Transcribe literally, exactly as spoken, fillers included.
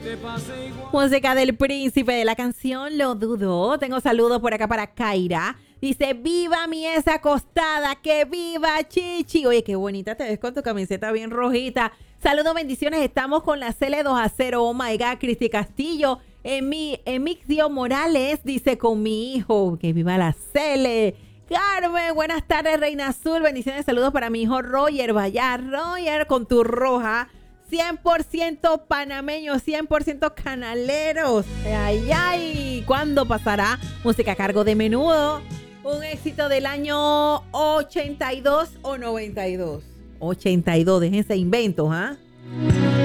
Música del príncipe de la canción Lo Dudo. Tengo saludos por acá para Kaira. Dice, viva mi esa acostada, que viva Chichi. Oye, qué bonita te ves con tu camiseta bien rojita. Saludos, bendiciones. Estamos con la Cele dos a cero. Oh my God, Cristi Castillo. Emi, Emixio Morales dice, con mi hijo, que viva la Cele. Carmen, buenas tardes, Reina Azul. Bendiciones, saludos para mi hijo Roger. Vaya, Roger, con tu roja. cien por ciento panameños, cien por ciento canaleros. Ay, ay. ¿Cuándo pasará? Música a cargo de Menudo. Un éxito del año ochenta y dos o noventa y dos. ochenta y dos, déjense inventos, ¿ah? ¿eh?